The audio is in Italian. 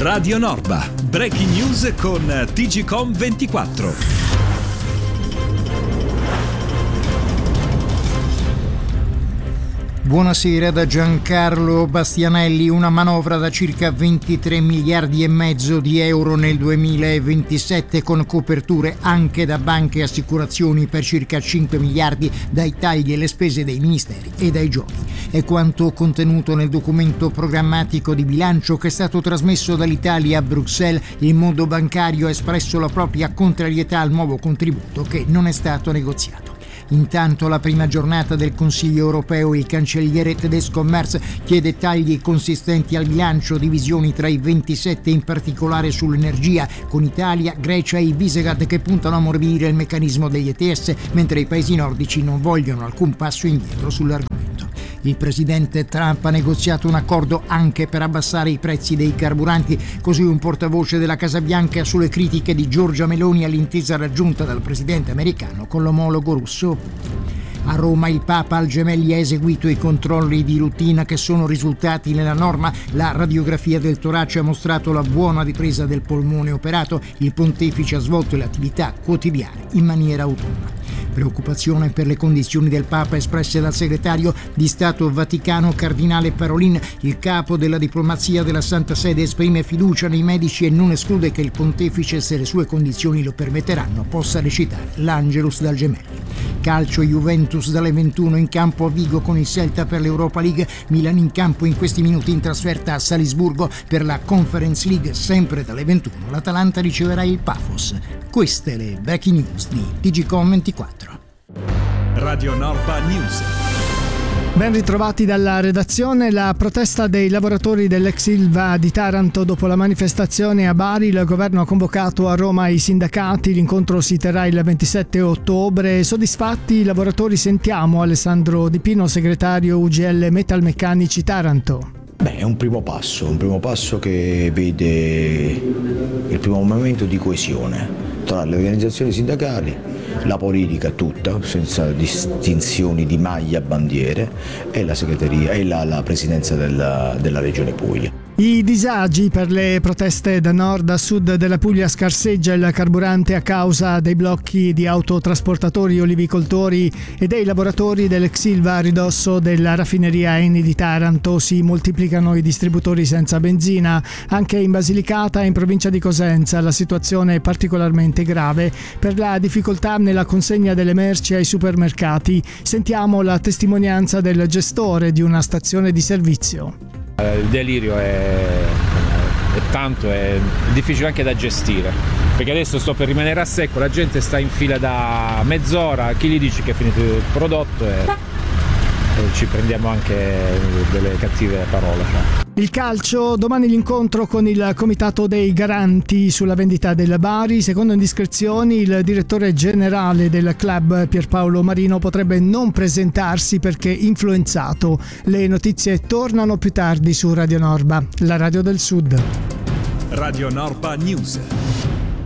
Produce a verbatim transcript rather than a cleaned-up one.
Radio Norba, breaking news con T G Com ventiquattro. Buonasera da Giancarlo Bastianelli. Una manovra da circa ventitré miliardi e mezzo di euro nel duemilaventisette, con coperture anche da banche e assicurazioni per circa cinque miliardi dai tagli alle spese dei ministeri e dai giochi. È quanto contenuto nel documento programmatico di bilancio che è stato trasmesso dall'Italia a Bruxelles. Il mondo bancario ha espresso la propria contrarietà al nuovo contributo, che non è stato negoziato. Intanto, la prima giornata del Consiglio europeo, il cancelliere tedesco Merz chiede tagli consistenti al bilancio, divisioni tra i ventisette, in particolare sull'energia, con Italia, Grecia e i Visegrad che puntano a ammorbidire il meccanismo degli E T S, mentre i paesi nordici non vogliono alcun passo indietro sull'argomento. Il presidente Trump ha negoziato un accordo anche per abbassare i prezzi dei carburanti, così un portavoce della Casa Bianca sulle critiche di Giorgia Meloni all'intesa raggiunta dal presidente americano con l'omologo russo. A Roma il Papa al Gemelli ha eseguito i controlli di routine che sono risultati nella norma. La radiografia del torace ha mostrato la buona ripresa del polmone operato. Il pontefice ha svolto le attività quotidiane in maniera autonoma. Preoccupazione per le condizioni del Papa espresse dal segretario di Stato Vaticano Cardinale Parolin. Il capo della diplomazia della Santa Sede esprime fiducia nei medici e non esclude che il pontefice, se le sue condizioni lo permetteranno, possa recitare l'Angelus dal Gemelli. Calcio, Juventus dalle ventuno in campo a Vigo con il Celta per l'Europa League. Milan in campo in questi minuti in trasferta a Salisburgo per la Conference League, sempre dalle ventuno. L'Atalanta riceverà il Pafos. Queste le breaking news di T G Com ventiquattro. Radio Norba News. Ben ritrovati dalla redazione. La protesta dei lavoratori dell'ex Ilva di Taranto dopo la manifestazione a Bari. Il governo ha convocato a Roma i sindacati. L'incontro si terrà il ventisette ottobre. Soddisfatti i lavoratori? Sentiamo Alessandro Di Pino, segretario U G L Metalmeccanici Taranto. Beh, è un primo passo, un primo passo che vede il primo momento di coesione tra le organizzazioni sindacali, la politica tutta, senza distinzioni di maglia, bandiere, e la segreteria e la, la presidenza della, della Regione Puglia. I disagi per le proteste da nord a sud della Puglia. Scarseggia il carburante a causa dei blocchi di autotrasportatori, olivicoltori e dei lavoratori dell'ex Ilva a ridosso della raffineria Eni di Taranto. Si moltiplicano i distributori senza benzina. Anche in Basilicata e in provincia di Cosenza la situazione è particolarmente grave per la difficoltà nella consegna delle merci ai supermercati. Sentiamo la testimonianza del gestore di una stazione di servizio. Il delirio è, è tanto, è difficile anche da gestire, perché adesso sto per rimanere a secco, la gente sta in fila da mezz'ora, chi gli dice che è finito il prodotto e, e ci prendiamo anche delle cattive parole. Il calcio, domani l'incontro con il comitato dei garanti sulla vendita del Bari. Secondo indiscrezioni, il direttore generale del club Pierpaolo Marino potrebbe non presentarsi perché influenzato. Le notizie tornano più tardi su Radio Norba, la radio del Sud. Radio Norba News.